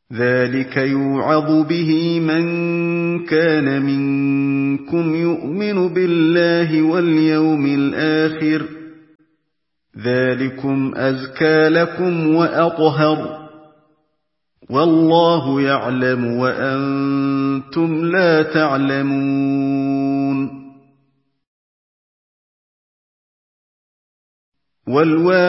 ذَٰلِكَ يُوعَظُ بِهِ مَن كَانَ مِنكُمْ يُؤْمِنُ بِاللَّهِ وَالْيَوْمِ الْآخِرِ ۚ ذَٰلِكُمْ أَزْكَىٰ لَكُمْ وَأَطْهَرُ ۗ وَاللَّهُ يَعْلَمُ وَأَنتُمْ لَا تَعْلَمُونَ.